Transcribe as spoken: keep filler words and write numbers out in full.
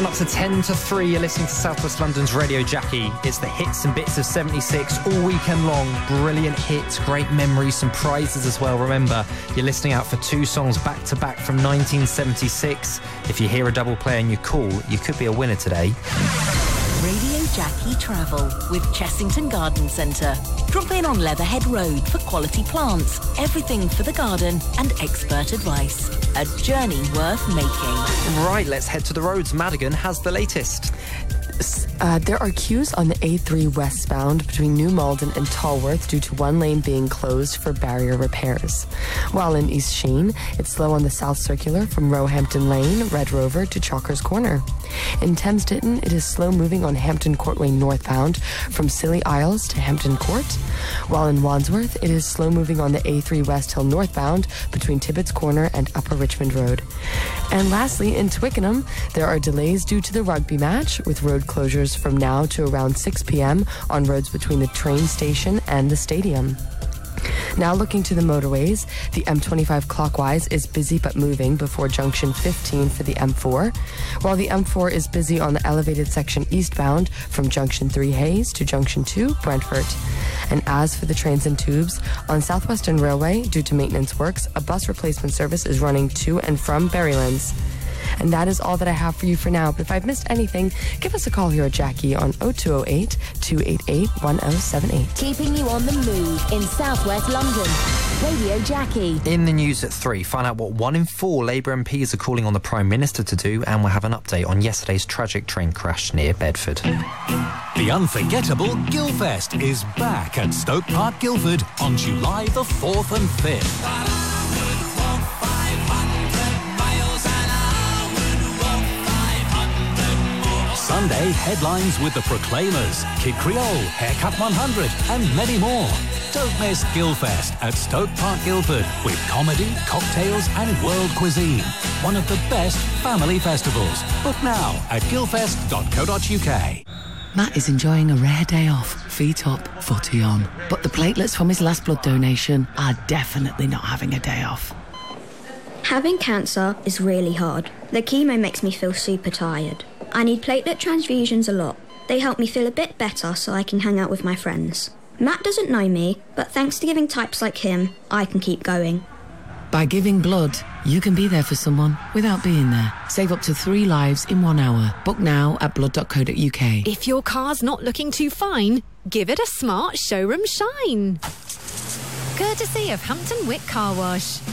On up to ten to three, you're listening to South West London's Radio Jackie. It's the hits and bits of seventy-six all weekend long. Brilliant hits, great memories, some prizes as well. Remember, you're listening out for two songs back to back from nineteen seventy-six. If you hear a double play and you call, you could be a winner today. Radio Jackie Travel with Chessington Garden Centre. Drop in on Leatherhead Road for quality plants, everything for the garden and expert advice. A journey worth making. Right, let's head to the roads. Madigan has the latest. Uh, there are queues on the A three westbound between New Malden and Tolworth due to one lane being closed for barrier repairs. While in East Sheen, it's slow on the South Circular from Roehampton Lane, Red Rover to Chalkers Corner. In Thames Ditton, it is slow moving on Hampton Courtway northbound from Scilly Isles to Hampton Court. While in Wandsworth, it is slow moving on the A three West Hill northbound between Tibbetts Corner and Upper Richmond Road. And lastly, in Twickenham, there are delays due to the rugby match with road closures from now to around six p.m. on roads between the train station and the stadium. Now looking to the motorways, the M twenty-five clockwise is busy but moving before junction fifteen for the M four, while the M four is busy on the elevated section eastbound from junction three Hayes to junction two Brentford. And as for the trains and tubes, on South Western Railway, due to maintenance works, a bus replacement service is running to and from Berrylands. And that is all that I have for you for now. But if I've missed anything, give us a call here at Jackie on oh two oh eight, two eight eight, one oh seven eight. Keeping you on the move in South West London. Radio Jackie. In the news at three, find out what one in four Labour M Ps are calling on the Prime Minister to do, and we'll have an update on yesterday's tragic train crash near Bedford. The unforgettable Guildfest is back at Stoke Park, Guildford on July the fourth and fifth. Sunday, headlines with the Proclaimers, Kid Creole, Haircut one hundred and many more. Don't miss Guildfest at Stoke Park, Guildford with comedy, cocktails and world cuisine. One of the best family festivals. Book now at guildfest dot co dot uk. Matt is enjoying a rare day off, feet up, footy on. But the platelets from his last blood donation are definitely not having a day off. Having cancer is really hard. The chemo makes me feel super tired. I need platelet transfusions a lot. They help me feel a bit better so I can hang out with my friends. Matt doesn't know me, but thanks to giving types like him, I can keep going. By giving blood, you can be there for someone without being there. Save up to three lives in one hour. Book now at blood dot co dot uk. If your car's not looking too fine, give it a smart showroom shine. Courtesy of Hampton Wick Car Wash.